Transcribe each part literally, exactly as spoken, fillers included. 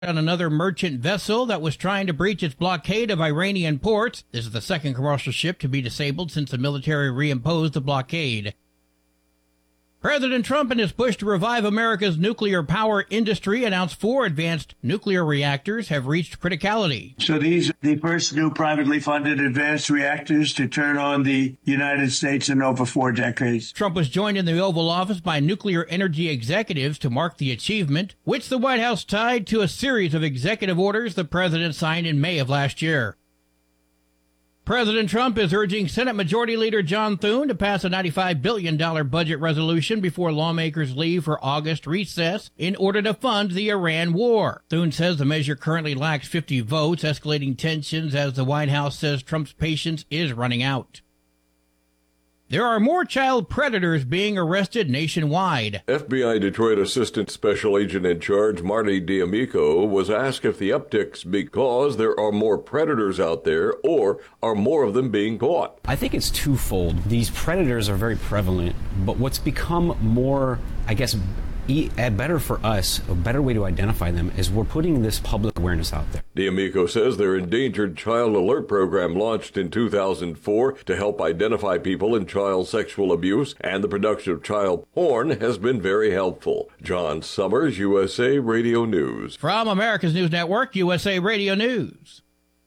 on another merchant vessel that was trying to breach its blockade of Iranian ports. This is the second commercial ship to be disabled since the military reimposed the blockade. President Trump, in his push to revive America's nuclear power industry, announced four advanced nuclear reactors have reached criticality. So these are the first new privately funded advanced reactors to turn on the United States in over four decades. Trump was joined in the Oval Office by nuclear energy executives to mark the achievement, which the White House tied to a series of executive orders the president signed in May of last year. President Trump is urging Senate Majority Leader John Thune to pass a ninety-five billion dollars budget resolution before lawmakers leave for August recess in order to fund the Iran war. Thune says the measure currently lacks fifty votes, escalating tensions as the White House says Trump's patience is running out. There are more child predators being arrested nationwide. F B I Detroit Assistant Special Agent in Charge Marty D'Amico was asked if the uptick's because there are more predators out there or are more of them being caught. I think it's twofold. These predators are very prevalent, but what's become more, I guess, better for us, a better way to identify them is we're putting this public awareness out there. D'Amico says their Endangered Child Alert program launched in two thousand four to help identify people in child sexual abuse, and the production of child porn has been very helpful. John Summers, U S A Radio News. From America's News Network, U S A Radio News.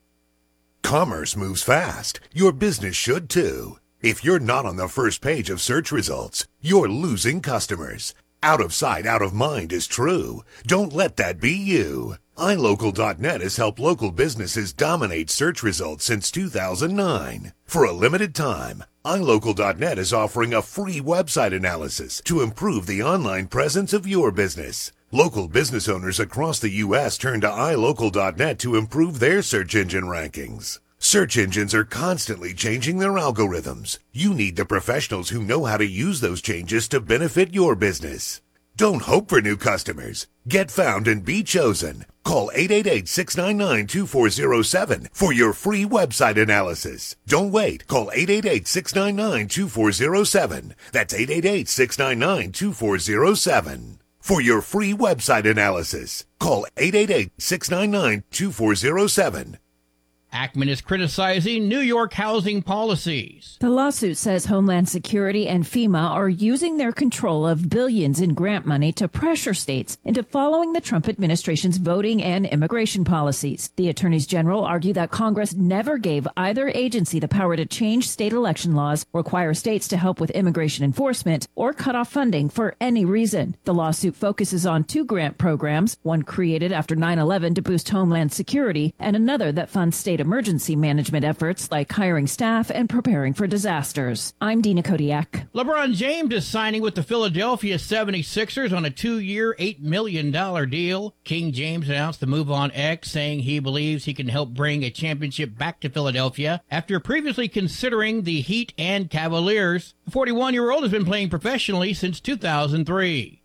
Commerce moves fast. Your business should too. If you're not on the first page of search results, you're losing customers. Out of sight, out of mind is true. Don't let that be you. i local dot net has helped local businesses dominate search results since two thousand nine. For a limited time, i local dot net is offering a free website analysis to improve the online presence of your business. Local business owners across the U S turn to i local dot net to improve their search engine rankings. Search engines are constantly changing their algorithms. You need the professionals who know how to use those changes to benefit your business. Don't hope for new customers. Get found and be chosen. Call eight eight eight, six nine nine, two four zero seven for your free website analysis. Don't wait. Call eight eight eight, six nine nine, two four zero seven. That's eight eight eight, six nine nine, two four zero seven. For your free website analysis, call eight eight eight, six nine nine, two four zero seven. Ackman is criticizing New York housing policies. The lawsuit says Homeland Security and FEMA are using their control of billions in grant money to pressure states into following the Trump administration's voting and immigration policies. The attorneys general argue that Congress never gave either agency the power to change state election laws, require states to help with immigration enforcement, or cut off funding for any reason. The lawsuit focuses on two grant programs, one created after nine eleven to boost Homeland Security, and another that funds state emergency management efforts like hiring staff and preparing for disasters. I'm Dina Kodiak. LeBron James is signing with the Philadelphia seventy-sixers on a two-year, eight million dollars deal. King James announced the move on X, saying he believes he can help bring a championship back to Philadelphia after previously considering the Heat and Cavaliers. The forty-one-year-old has been playing professionally since two thousand three.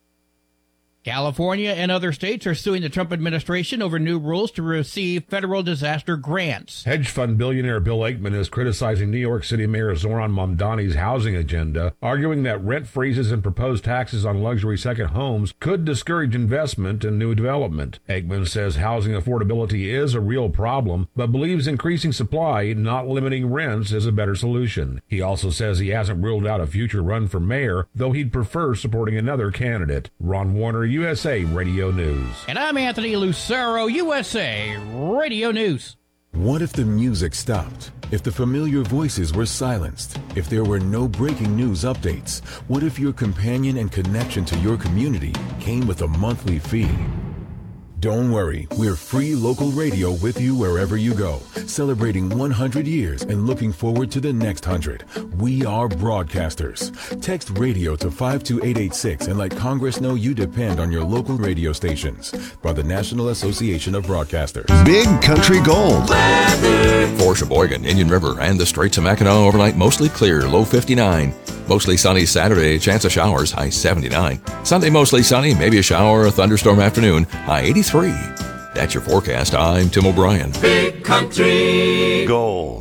California and other states are suing the Trump administration over new rules to receive federal disaster grants. Hedge fund billionaire Bill Ackman is criticizing New York City Mayor Zoran Mamdani's housing agenda, arguing that rent freezes and proposed taxes on luxury second homes could discourage investment in new development. Ackman says housing affordability is a real problem, but believes increasing supply, not limiting rents, is a better solution. He also says he hasn't ruled out a future run for mayor, though he'd prefer supporting another candidate. Ron Warner, U S A Radio News. And I'm Anthony Lucero, U S A Radio News. What if the music stopped? If the familiar voices were silenced? If there were no breaking news updates? What if your companion and connection to your community came with a monthly fee? Don't worry, we're free local radio with you wherever you go, celebrating one hundred years and looking forward to the next one hundred. We are broadcasters. Text radio to five two eight eight six and let Congress know you depend on your local radio stations. By the National Association of Broadcasters. Big Country Gold. For Sheboygan, Indian River, and the Straits of Mackinac overnight, mostly clear, low fifty-nine. Mostly sunny Saturday, chance of showers, high seventy-nine. Sunday, mostly sunny, maybe a shower, a thunderstorm afternoon, high eighty-three. That's your forecast. I'm Tim O'Brien. Big Country Gold.